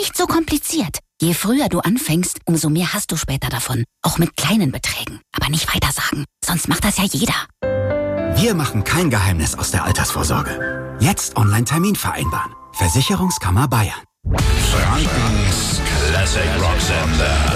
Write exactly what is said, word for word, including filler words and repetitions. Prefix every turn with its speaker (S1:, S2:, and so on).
S1: Nicht so kompliziert. Je früher du anfängst, umso mehr hast du später davon. Auch mit kleinen Beträgen. Aber nicht weitersagen, sonst macht das ja jeder.
S2: Wir machen kein Geheimnis aus der Altersvorsorge. Jetzt Online-Termin vereinbaren. Versicherungskammer Bayern.
S3: Frankens Classic Rock Sender.